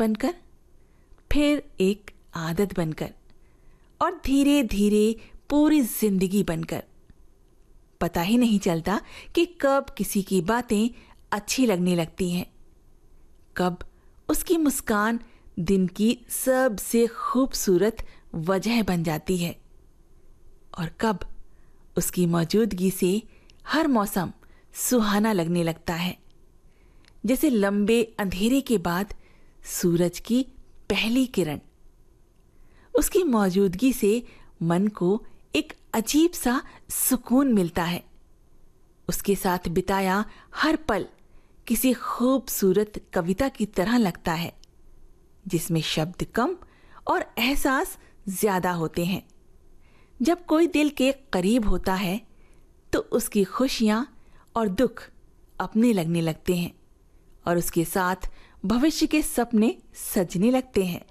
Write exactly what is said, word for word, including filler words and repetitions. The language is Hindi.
बनकर, फिर एक आदत बनकर और धीरे धीरे पूरी जिंदगी बनकर। पता ही नहीं चलता कि कब किसी की बातें अच्छी लगने लगती हैं, कब उसकी मुस्कान दिन की सबसे खूबसूरत वजह बन जाती है और कब उसकी मौजूदगी से हर मौसम सुहाना लगने लगता है। जैसे लंबे अंधेरे के बाद सूरज की पहली किरण। उसकी मौजूदगी से मन को एक अजीब सा सुकून मिलता है। उसके साथ बिताया हर पल किसी खूबसूरत कविता की तरह लगता है, जिसमें शब्द कम और एहसास ज्यादा होते हैं। जब कोई दिल के करीब होता है तो उसकी खुशियां और दुख अपने लगने लगते हैं और उसके साथ भविष्य के सपने सजने लगते हैं।